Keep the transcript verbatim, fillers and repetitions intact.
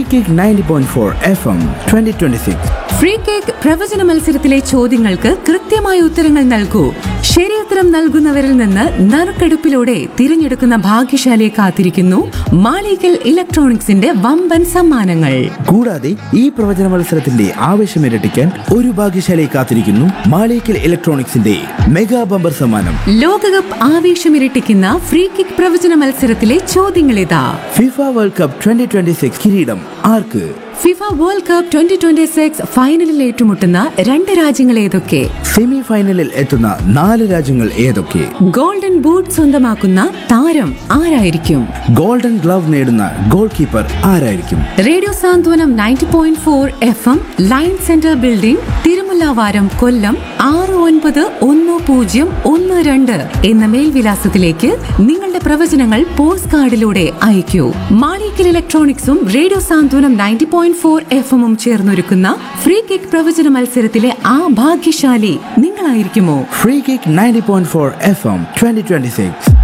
Kick ninety point four F M twenty twenty six. Free cake പ്രവചന മത്സരത്തിലെ ചോദ്യങ്ങൾക്ക് കൃത്യമായ ഉത്തരങ്ങൾ നൽകൂ. ശരിയുത്തരം നൽകുന്നവരിൽ നിന്ന് നറുക്കെടുപ്പിലൂടെ തിരഞ്ഞെടുക്കുന്ന ഭാഗ്യശാലിയെ കാത്തിരിക്കുന്നു മാളികൽ ഇലക്ട്രോണിക്സിന്റെ വമ്പൻ സമ്മാനങ്ങൾ. കൂടാതെ ഈ പ്രവചന മത്സരത്തിന്റെ ആവേശം ഇരട്ടിക്കാൻ ഒരു ഭാഗ്യശാലിയെ കാത്തിരിക്കുന്നു മാളികൽ ഇലക്ട്രോണിക്സിന്റെ മെഗാ ബമ്പർ സമ്മാനം. ലോകകപ്പ് ആവേശം ഇരട്ടിക്കുന്ന ഫ്രീ കിക്ക് പ്രവചന മത്സരത്തിലെ ചോദ്യങ്ങളിതാ. FIFA world cup twenty twenty six കിരീടം ആർക്ക്? FIFA world cup twenty twenty six ഫൈനലിൽ ഏറ്റുമുട്ടുന്ന രണ്ട് രാജ്യങ്ങൾ ഏതൊക്കെ? സെമി ഫൈനലിൽ എത്തുന്ന നാല് രാജ്യങ്ങൾ ഏതൊക്കെ? ഗോൾഡൻ ബൂട്ട് സ്വന്തമാക്കുന്ന താരം ആരായിരിക്കും? ഗോൾഡൻ ഗ്ലവ് നേടുന്ന ഗോൾ കീപ്പർ ആരായിരിക്കും? റേഡിയോ സാന്ത്വനം ninety point four F M line centre building, Thirumullavaram, കൊല്ലം ആറ് ഒൻപത് ഒന്ന് പൂജ്യം ഒന്ന് രണ്ട് എന്ന മേൽവിലാസത്തിലേക്ക് നിങ്ങളുടെ പ്രവചനങ്ങൾ പോസ്റ്റ് കാർഡിലൂടെ അയക്കൂ. മാളികൽ ഇലക്ട്രോണിക്സും റേഡിയോ സാന്ത്വനം നയൻറ്റി പോയിന്റ് ഫോർ എഫ് എമ്മും ചേർന്നൊരുക്കുന്ന ഫ്രീ കിക്ക് പ്രവചന മത്സരത്തിലെ ആ ഭാഗ്യശാലി നിങ്ങളായിരിക്കുമോ? Free kick ninety point four F M twenty twenty six.